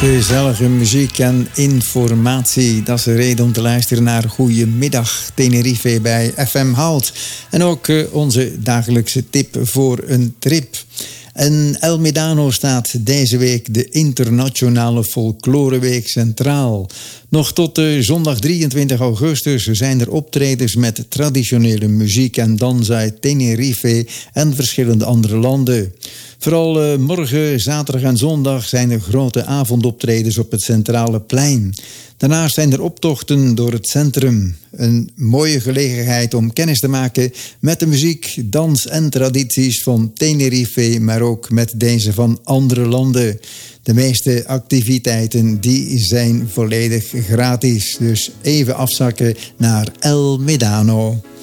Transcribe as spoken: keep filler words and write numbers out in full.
Gezellige muziek en informatie. Dat is de reden om te luisteren naar Goedemiddag Tenerife bij F M Hout. En ook uh, onze dagelijkse tip voor een trip. In El Medano staat deze week de Internationale Folkloreweek centraal. Nog tot uh, zondag drieëntwintig augustus zijn er optredens met traditionele muziek en dans uit Tenerife en verschillende andere landen. Vooral uh, morgen, zaterdag en zondag zijn er grote avondoptredens op het centrale plein. Daarnaast zijn er optochten door het centrum. Een mooie gelegenheid om kennis te maken met de muziek, dans en tradities van Tenerife, maar ook met deze van andere landen. De meeste activiteiten die zijn volledig gratis. Dus even afzakken naar El Medano.